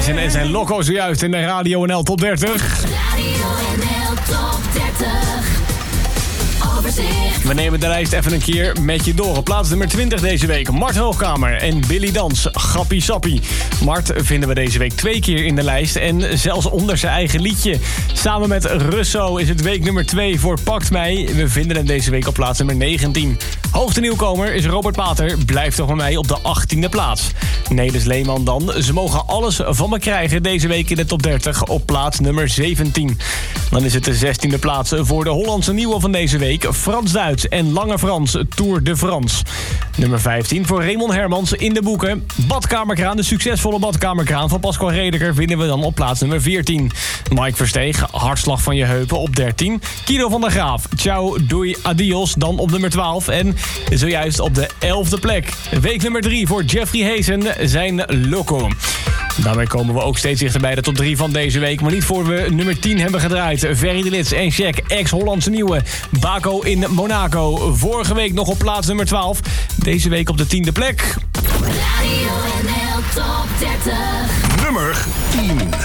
Heesen en zijn Loco zojuist in de Radio NL Top 30. Radio NL Top 30. Overzicht. We nemen de lijst even een keer met je door. Op plaats nummer 20 deze week. Mart Hoogkamer en Billy Dans. Grappie Sappie. Mart vinden we deze week 2 keer in de lijst. En zelfs onder zijn eigen liedje. Samen met Russo is het week nummer 2 voor Pakt Mij. We vinden hem deze week op plaats nummer 19. Hoogste nieuwkomer is Robert Pater. Blijft toch bij mij op de 18e plaats. Nelis Leeman dan. Ze mogen alles van me krijgen deze week in de top 30 op plaats nummer 17. Dan is het de 16e plaats voor de Hollandse nieuwe van deze week. Frans-Duits en Lange Frans, Tour de France. Nummer 15 voor Raymond Hermans in de boeken. Badkamerkraan, de succesvolle badkamerkraan van Pascal Redeker vinden we dan op plaats nummer 14. Mike Versteeg, Hartslag van je heupen op 13. Guido van der Graaf, Ciao, doei, adios, dan op nummer 12. En zojuist op de 11e plek. Week nummer 3 voor Jeffrey Heesen, zijn Loco. Daarmee komen we ook steeds dichter bij de top 3 van deze week. Maar niet voor we nummer 10 hebben gedraaid. Ferry de Lits en Shaq, ex-Hollandse nieuwe. Baco in Monaco. Vorige week nog op plaats nummer 12. Deze week op de 10e plek. Radio NL Top 30. Nummer 10.